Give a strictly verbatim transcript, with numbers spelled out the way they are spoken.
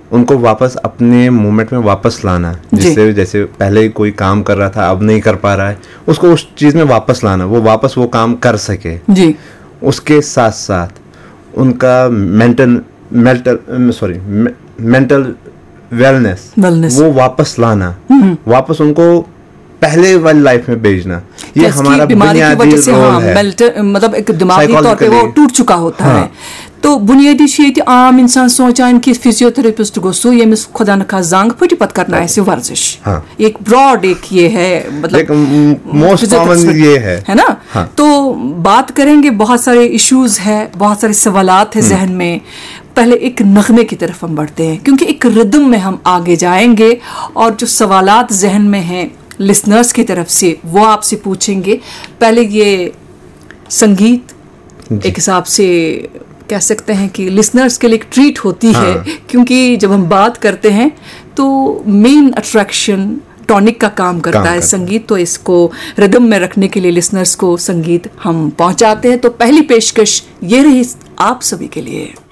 उनको वापस अपने मोमेंट में वापस लाना, जिससे जैसे पहले कोई काम कर रहा था अब नहीं कर पा रहा है, उसको उस चीज़ में वापस लाना, वो वापस वो काम कर सके जी। उसके साथ साथ उनका mental mental sorry mental wellness वो वापस लाना, वापस उनको पहले वाली लाइफ में भेजना, ये हमारा बुनियादी रोल हाँ, है। मतलब एक दिमागी तौर पे वो टूट चुका होता हाँ। है। तो बुनियादी चीज आम इंसान सोचान कि फिजियोथेरेपिस्ट गो सो यमिस खुदा न खा जंग फट पत करना है वर्जिश हाँ। एक ब्रॉड एक ये है, मतलब मोस्ट कॉमन ये है है ना हाँ। तो बात करेंगे, बहुत सारे इश्यूज है, बहुत सारे सवालात है जहन में। पहले एक नगमे की तरफ हम बढ़ते हैं, क्योंकि एक रिदम में हम आगे जाएंगे और जो सवालात जहन में हैं लिसनर्स की तरफ से वो आपसे पूछेंगे। पहले ये संगीत एक हिसाब से कह सकते हैं कि लिसनर्स के लिए एक ट्रीट होती हाँ। है, क्योंकि जब हम बात करते हैं तो मेन अट्रैक्शन टॉनिक का काम करता काम है करता संगीत, तो इसको रिदम में रखने के लिए लिसनर्स को संगीत हम पहुंचाते हैं। तो पहली पेशकश ये रही आप सभी के लिए।